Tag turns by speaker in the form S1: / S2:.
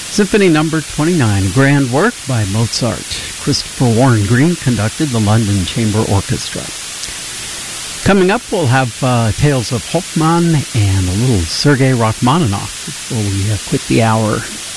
S1: Symphony Number 29, a grand work by Mozart. Christopher Warren Green conducted the London Chamber Orchestra. Coming up, we'll have Tales of Hofmann and a little Sergei Rachmaninoff before we quit the hour.